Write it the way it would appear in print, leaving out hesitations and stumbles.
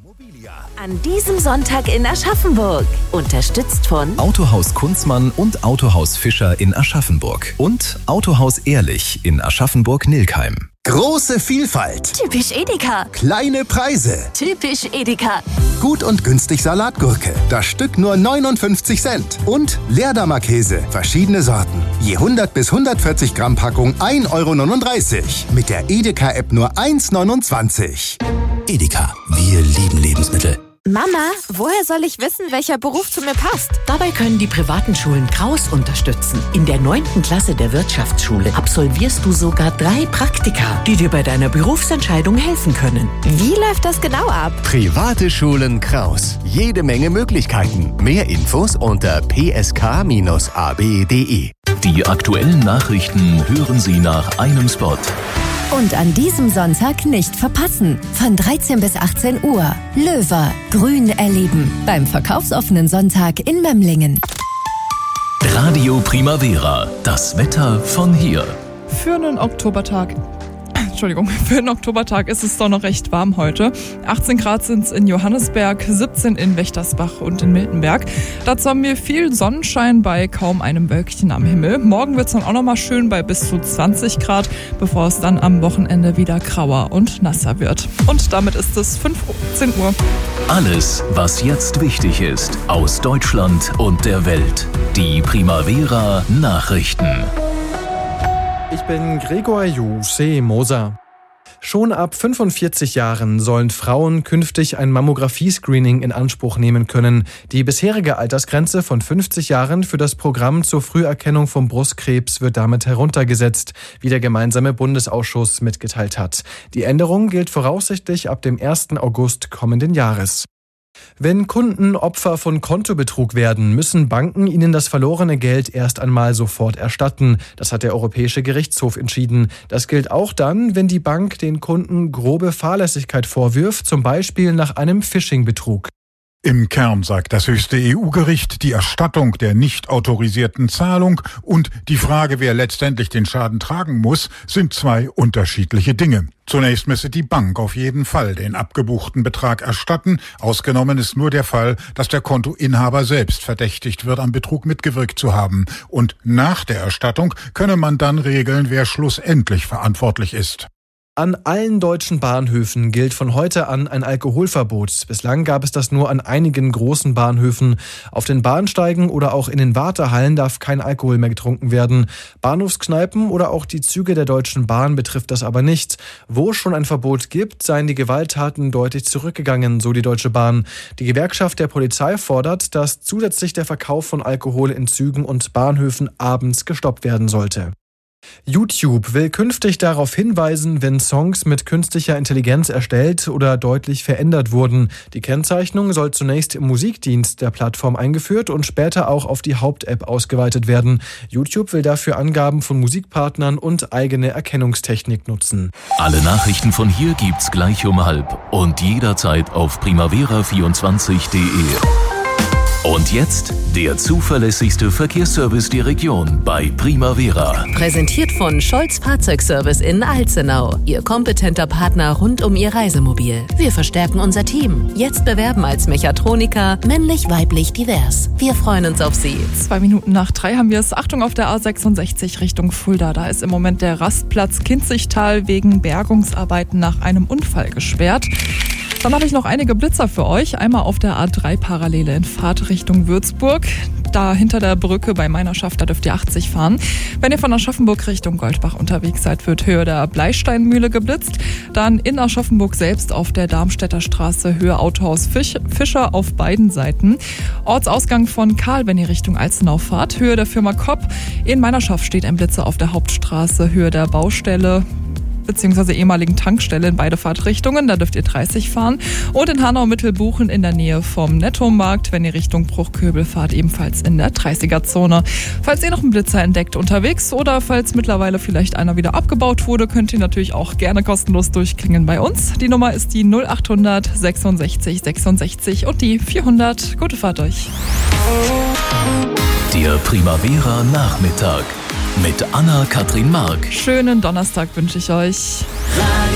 An diesem Sonntag in Aschaffenburg. Unterstützt von Autohaus Kunzmann und Autohaus Fischer in Aschaffenburg. Und Autohaus Ehrlich in Aschaffenburg-Nilkheim. Große Vielfalt. Typisch Edeka. Kleine Preise. Typisch Edeka. Gut und günstig Salatgurke. Das Stück nur 59 Cent. Und Leerdammer Käse. Verschiedene Sorten. Je 100 bis 140 Gramm Packung 1,39 €. Mit der Edeka-App nur 1,29 €. Edeka, wir lieben Lebensmittel. Mama, woher soll ich wissen, welcher Beruf zu mir passt? Dabei können die privaten Schulen Kraus unterstützen. In der 9. Klasse der Wirtschaftsschule absolvierst du sogar 3 Praktika, die dir bei deiner Berufsentscheidung helfen können. Wie läuft das genau ab? Private Schulen Kraus. Jede Menge Möglichkeiten. Mehr Infos unter psk-ab.de. Die aktuellen Nachrichten hören Sie nach einem Spot. Und an diesem Sonntag nicht verpassen. Von 13 bis 18 Uhr. Löwer. Grün erleben. Beim verkaufsoffenen Sonntag in Memlingen. Radio Primavera. Das Wetter von hier. Für einen Oktobertag ist es doch noch recht warm heute. 18 Grad sind es in Johannesberg, 17 in Wächtersbach und in Miltenberg. Dazu haben wir viel Sonnenschein bei kaum einem Wölkchen am Himmel. Morgen wird es dann auch noch mal schön bei bis zu 20 Grad, bevor es dann am Wochenende wieder grauer und nasser wird. Und damit ist es 15 Uhr. Alles, was jetzt wichtig ist, aus Deutschland und der Welt. Die Primavera Nachrichten. Ich bin Gregor Moser. Schon ab 45 Jahren sollen Frauen künftig ein Mammographie-Screening in Anspruch nehmen können. Die bisherige Altersgrenze von 50 Jahren für das Programm zur Früherkennung von Brustkrebs wird damit heruntergesetzt, wie der gemeinsame Bundesausschuss mitgeteilt hat. Die Änderung gilt voraussichtlich ab dem 1. August kommenden Jahres. Wenn Kunden Opfer von Kontobetrug werden, müssen Banken ihnen das verlorene Geld erst einmal sofort erstatten. Das hat der Europäische Gerichtshof entschieden. Das gilt auch dann, wenn die Bank den Kunden grobe Fahrlässigkeit vorwirft, zum Beispiel nach einem Phishing-Betrug. Im Kern sagt das höchste EU-Gericht, die Erstattung der nicht autorisierten Zahlung und die Frage, wer letztendlich den Schaden tragen muss, sind 2 unterschiedliche Dinge. Zunächst müsse die Bank auf jeden Fall den abgebuchten Betrag erstatten. Ausgenommen ist nur der Fall, dass der Kontoinhaber selbst verdächtigt wird, am Betrug mitgewirkt zu haben. Und nach der Erstattung könne man dann regeln, wer schlussendlich verantwortlich ist. An allen deutschen Bahnhöfen gilt von heute an ein Alkoholverbot. Bislang gab es das nur an einigen großen Bahnhöfen. Auf den Bahnsteigen oder auch in den Wartehallen darf kein Alkohol mehr getrunken werden. Bahnhofskneipen oder auch die Züge der Deutschen Bahn betrifft das aber nicht. Wo es schon ein Verbot gibt, seien die Gewalttaten deutlich zurückgegangen, so die Deutsche Bahn. Die Gewerkschaft der Polizei fordert, dass zusätzlich der Verkauf von Alkohol in Zügen und Bahnhöfen abends gestoppt werden sollte. YouTube will künftig darauf hinweisen, wenn Songs mit künstlicher Intelligenz erstellt oder deutlich verändert wurden. Die Kennzeichnung soll zunächst im Musikdienst der Plattform eingeführt und später auch auf die Haupt-App ausgeweitet werden. YouTube will dafür Angaben von Musikpartnern und eigene Erkennungstechnik nutzen. Alle Nachrichten von hier gibt's gleich um 12:30 und jederzeit auf primavera24.de. Und jetzt der zuverlässigste Verkehrsservice der Region bei Primavera. Präsentiert von Scholz Fahrzeugservice in Alzenau. Ihr kompetenter Partner rund um Ihr Reisemobil. Wir verstärken unser Team. Jetzt bewerben als Mechatroniker, männlich, weiblich, divers. Wir freuen uns auf Sie. 2 Minuten nach 3 haben wir es. Achtung auf der A66 Richtung Fulda. Da ist im Moment der Rastplatz Kinzigtal wegen Bergungsarbeiten nach einem Unfall gesperrt. Dann habe ich noch einige Blitzer für euch. Einmal auf der A3 Parallele in Fahrt Richtung Würzburg. Da hinter der Brücke bei Meinerschaft, da dürft ihr 80 fahren. Wenn ihr von Aschaffenburg Richtung Goldbach unterwegs seid, wird Höhe der Bleisteinmühle geblitzt. Dann in Aschaffenburg selbst auf der Darmstädter Straße Höhe Autohaus Fischer auf beiden Seiten. Ortsausgang von Karl, wenn ihr Richtung Alzenau fahrt. Höhe der Firma Kopp. In Meinerschaft steht ein Blitzer auf der Hauptstraße. Höhe der Baustelle bzw. ehemaligen Tankstelle in beide Fahrtrichtungen, da dürft ihr 30 fahren. Und in Hanau-Mittelbuchen in der Nähe vom Nettomarkt, wenn ihr Richtung Bruchköbel fahrt, ebenfalls in der 30er-Zone. Falls ihr noch einen Blitzer entdeckt unterwegs oder falls mittlerweile vielleicht einer wieder abgebaut wurde, könnt ihr natürlich auch gerne kostenlos durchklingeln bei uns. Die Nummer ist die 0800 66 66 und die 400. Gute Fahrt euch. Der Primavera Nachmittag mit Anna-Kathrin Mark. Schönen Donnerstag wünsche ich euch.